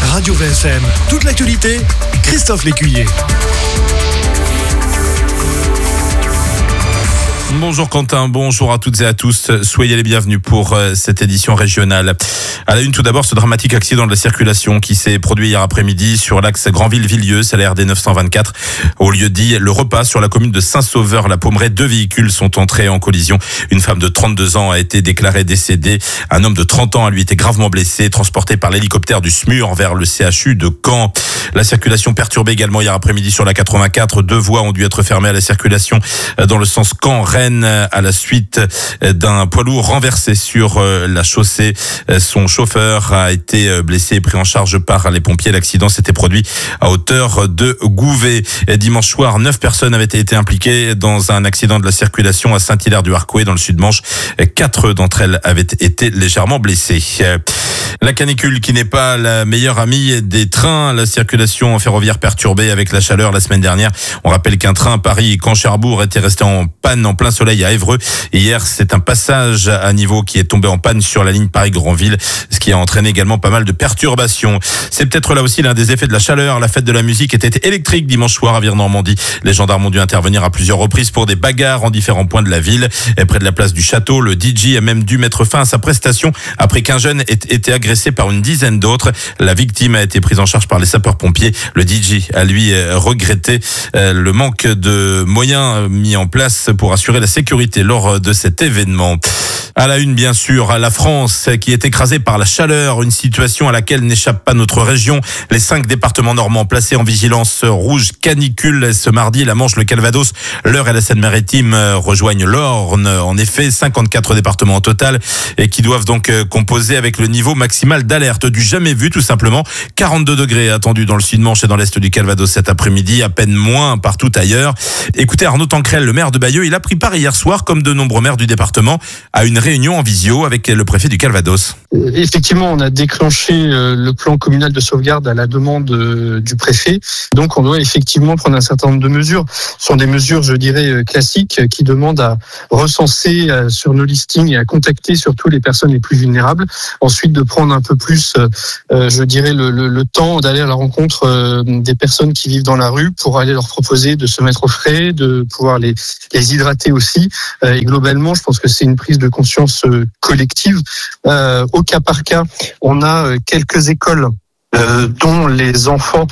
Radio VSM, toute l'actualité, Christophe Lécuyer. Bonjour Quentin, bonjour à toutes et à tous. Soyez les bienvenus pour cette édition régionale. À la une, tout d'abord, ce dramatique accident de la circulation qui s'est produit hier après-midi sur l'axe Granville-Villieu, c'est la RD 924. Au lieu dit Le Repas, sur la commune de Saint-Sauveur-la-Pommeraye, 2 véhicules sont entrés en collision. Une femme de 32 ans a été déclarée décédée. Un homme de 30 ans a lui été gravement blessé, transporté par l'hélicoptère du SMUR vers le CHU de Caen. La circulation perturbée également hier après-midi sur la 84. 2 voies ont dû être fermées à la circulation dans le sens Caen-Rennes à la suite d'un poids lourd renversé sur la chaussée. Son chauffeur a été blessé et pris en charge par les pompiers. L'accident s'était produit à hauteur de Gouvet. Dimanche soir, 9 personnes avaient été impliquées dans un accident de la circulation à Saint-Hilaire-du-Harcouët dans le Sud-Manche. 4 d'entre elles avaient été légèrement blessées. La canicule qui n'est pas la meilleure amie des trains. La circulation ferroviaire perturbée avec la chaleur la semaine dernière. On rappelle qu'un train Paris-Caen-Cherbourg était resté en panne en plein soleil à Évreux. Hier, c'est un passage à niveau qui est tombé en panne sur la ligne Paris-Granville, ce qui a entraîné également pas mal de perturbations. C'est peut-être là aussi l'un des effets de la chaleur. La fête de la musique était électrique dimanche soir à Vire-Normandie. Les gendarmes ont dû intervenir à plusieurs reprises pour des bagarres en différents points de la ville. Et près de la place du château, le DJ a même dû mettre fin à sa prestation après qu'un jeune ait été agressé par une dizaine d'autres. La victime a été prise en charge par les sapeurs-pompiers. Le DJ a lui regretté le manque de moyens mis en place pour assurer la sécurité lors de cet événement. À la une, bien sûr, la France qui est écrasée par la chaleur, une situation à laquelle n'échappe pas notre région. Les 5 départements normands placés en vigilance rouge canicule ce mardi, la Manche, le Calvados, l'Eure et la Seine-Maritime rejoignent l'Orne. En effet, 54 départements au total et qui doivent donc composer avec le niveau maximal d'alerte du jamais vu, tout simplement. 42 degrés attendus dans le Sud-Manche et dans l'Est du Calvados cet après-midi, à peine moins partout ailleurs. Écoutez, Arnaud Tancrel, le maire de Bayeux, il a pris part hier soir, comme de nombreux maires du département, à une réunion en visio avec le préfet du Calvados. Effectivement, on a déclenché le plan communal de sauvegarde à la demande du préfet. Donc, on doit effectivement prendre un certain nombre de mesures. Ce sont des mesures, je dirais, classiques qui demandent à recenser sur nos listings et à contacter surtout les personnes les plus vulnérables. Ensuite, de prendre un peu plus, je dirais, le temps d'aller à la rencontre des personnes qui vivent dans la rue pour aller leur proposer de se mettre au frais, de pouvoir les hydrater aussi. Et globalement, je pense que c'est une prise de conscience collective. Au cas par cas, on a quelques écoles dont les enfants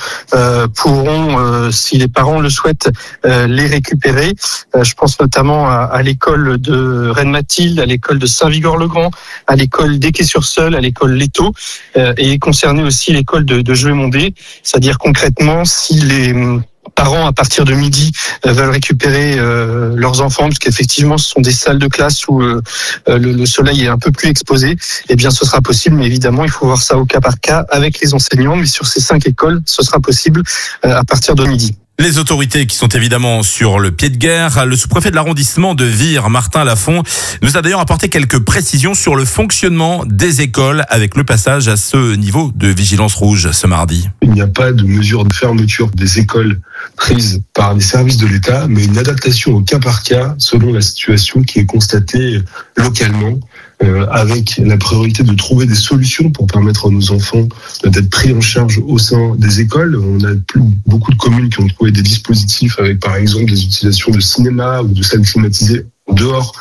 pourront, si les parents le souhaitent, les récupérer. Je pense notamment à l'école de Reine-Mathilde, à l'école de Saint-Vigor-le-Grand, à l'école d'Équet-sur-Seul, à l'école Leto, et concerner aussi l'école de Jeuet-Mondé. C'est-à-dire concrètement, si les parents à partir de midi veulent récupérer leurs enfants, parce qu'effectivement ce sont des salles de classe où le soleil est un peu plus exposé, eh bien ce sera possible, mais évidemment il faut voir ça au cas par cas avec les enseignants, mais sur ces 5 écoles ce sera possible à partir de midi. Les autorités qui sont évidemment sur le pied de guerre. Le sous-préfet de l'arrondissement de Vire, Martin Lafont, nous a d'ailleurs apporté quelques précisions sur le fonctionnement des écoles avec le passage à ce niveau de vigilance rouge ce mardi. Il n'y a pas de mesure de fermeture des écoles prise par les services de l'État, mais une adaptation au cas par cas selon la situation qui est constatée localement, avec la priorité de trouver des solutions pour permettre à nos enfants d'être pris en charge au sein des écoles. On a beaucoup de communes qui ont trouvé des dispositifs avec par exemple des utilisations de cinéma ou de salles climatisées dehors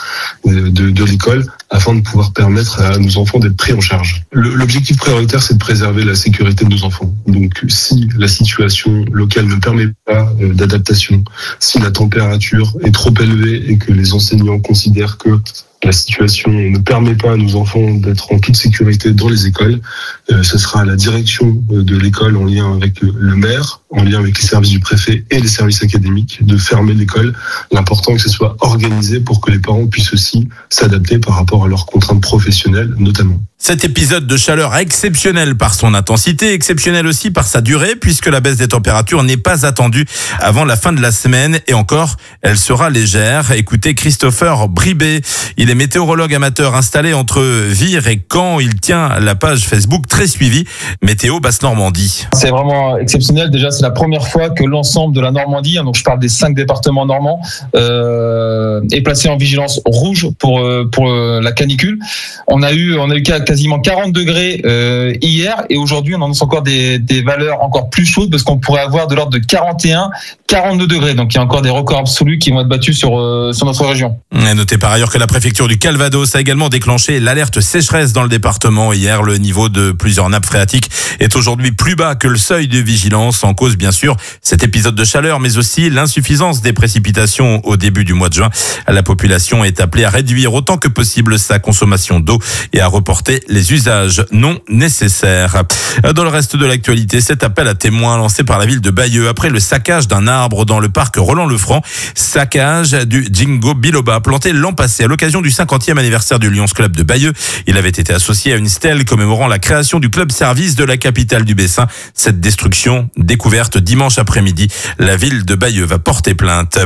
de l'école afin de pouvoir permettre à nos enfants d'être pris en charge. L'objectif prioritaire, c'est de préserver la sécurité de nos enfants. Donc, si la situation locale ne permet pas d'adaptation, si la température est trop élevée et que les enseignants considèrent que la situation ne permet pas à nos enfants d'être en toute sécurité dans les écoles, ce sera à la direction de l'école en lien avec le maire, en lien avec les services du préfet et les services académiques de fermer l'école. L'important est que ce soit organisé pour que les parents puissent aussi s'adapter par rapport à leurs contraintes professionnelles notamment. Cet épisode de chaleur exceptionnel par son intensité, exceptionnel aussi par sa durée, puisque la baisse des températures n'est pas attendue avant la fin de la semaine, et encore, elle sera légère. Écoutez Christopher Bribé, il est météorologue amateur installé entre Vire et Caen. Il tient la page Facebook très suivie Météo Basse-Normandie. C'est vraiment exceptionnel. Déjà, c'est la première fois que l'ensemble de la Normandie, donc je parle des 5 départements normands, est placé en vigilance rouge pour la canicule. On a eu quasiment 40 degrés hier, et aujourd'hui on annonce encore des valeurs encore plus chaudes, parce qu'on pourrait avoir de l'ordre de 41, 42 degrés. Donc il y a encore des records absolus qui vont être battus sur notre région. Et notez par ailleurs que la préfecture du Calvados a également déclenché l'alerte sécheresse dans le département. Hier, le niveau de plusieurs nappes phréatiques est aujourd'hui plus bas que le seuil de vigilance. En cause, bien sûr, cet épisode de chaleur, mais aussi l'insuffisance des précipitations au début du mois de juin. La population est appelée à réduire autant que possible sa consommation d'eau et à reporter les usages non nécessaires. Dans le reste de l'actualité, cet appel à témoins lancé par la ville de Bayeux après le saccage d'un arbre dans le parc Roland-le-Franc. Saccage du Jingo Biloba planté l'an passé à l'occasion du 50e anniversaire du Lions Club de Bayeux. Il avait été associé à une stèle commémorant la création du club service de la capitale du Bessin. Cette destruction, découverte dimanche après-midi, la ville de Bayeux va porter plainte.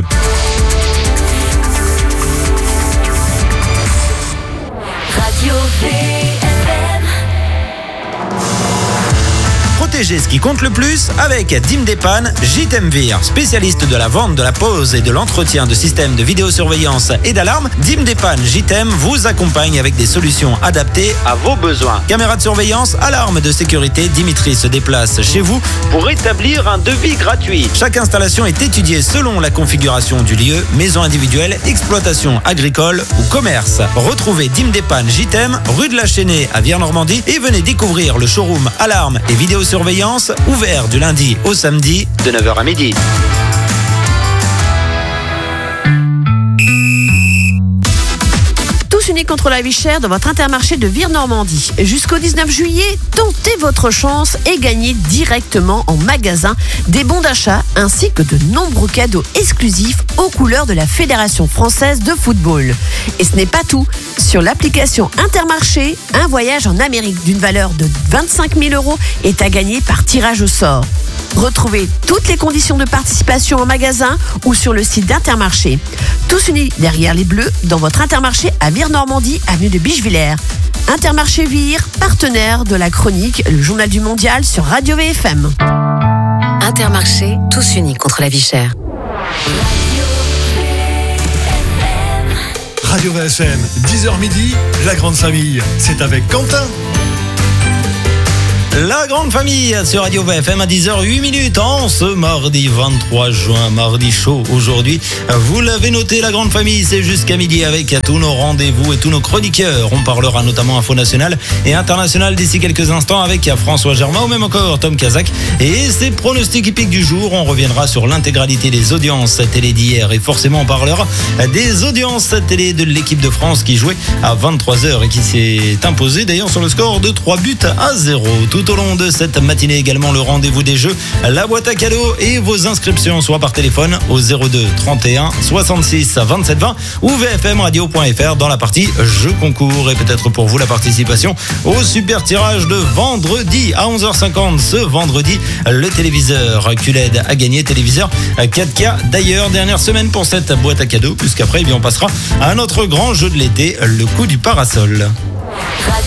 Radio VFM. Protégez ce qui compte le plus avec Dim Dépanne JTMVIR. Spécialiste de la vente, de la pose et de l'entretien de systèmes de vidéosurveillance et d'alarme, Dim Dépanne JTM vous accompagne avec des solutions adaptées à vos besoins. Caméra de surveillance, alarme de sécurité, Dimitri se déplace chez vous pour établir un devis gratuit. Chaque installation est étudiée selon la configuration du lieu, maison individuelle, exploitation agricole ou commerce. Retrouvez Dim Dépanne JTM, rue de la Chênaie à Vire-Normandie, et venez découvrir le showroom alarme et vidéosurveillance ouvert du lundi au samedi de 9h à midi. Tous unis contre la vie chère dans votre Intermarché de Vire-Normandie. Jusqu'au 19 juillet, tentez votre chance et gagnez directement en magasin des bons d'achat ainsi que de nombreux cadeaux exclusifs aux couleurs de la Fédération française de football. Et ce n'est pas tout. Sur l'application Intermarché, un voyage en Amérique d'une valeur de 25 000 € est à gagner par tirage au sort. Retrouvez toutes les conditions de participation en magasin ou sur le site d'Intermarché. Tous unis derrière les Bleus dans votre Intermarché à Vire-Normandie, avenue de Bichevillers. Intermarché Vire, partenaire de la chronique Le Journal du Mondial sur Radio VFM. Intermarché, tous unis contre la vie chère. Radio VFM, 10h midi, la grande famille. C'est avec Quentin. La grande famille sur Radio VFM à 10h08 en ce mardi 23 juin, mardi chaud aujourd'hui. Vous l'avez noté, la grande famille, c'est jusqu'à midi avec tous nos rendez-vous et tous nos chroniqueurs. On parlera notamment info nationale et internationale d'ici quelques instants avec François Germain ou même encore Tom Kazak. Et ses pronostics hippiques du jour, on reviendra sur l'intégralité des audiences télé d'hier et forcément on parlera des audiences télé de l'équipe de France qui jouait à 23h et qui s'est imposée d'ailleurs sur le score de 3-0. Tout au long de cette matinée également le rendez-vous des jeux, la boîte à cadeaux et vos inscriptions soit par téléphone au 02 31 66 27 20 ou vfmradio.fr dans la partie jeux concours. Et peut-être pour vous la participation au super tirage de vendredi à 11h50 ce vendredi, le téléviseur QLED a gagné, téléviseur 4K d'ailleurs, dernière semaine pour cette boîte à cadeaux puisqu'après on passera à notre grand jeu de l'été, le coup du parasol.